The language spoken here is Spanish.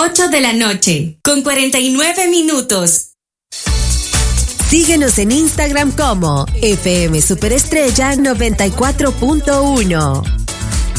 8 de la noche, con 49 minutos. Síguenos en Instagram como FM Superestrella 94.1.